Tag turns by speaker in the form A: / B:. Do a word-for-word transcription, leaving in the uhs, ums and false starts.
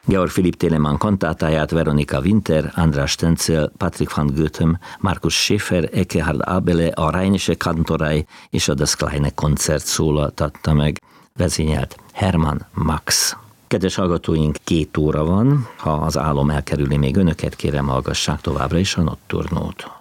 A: Georg Philipp Telemann kantátáját Veronika Winter, András Stenzel, Patrick van Goethem, Markus Schäfer, Ekkehard Abele, a Rheinische Kantorei és a Das Kleine Konzert szólaltatta meg. Vezényelt Hermann Max. Kedves hallgatóink, két óra van, ha az álom elkerüli még önöket, kérem hallgassák továbbra is a Nocturnót.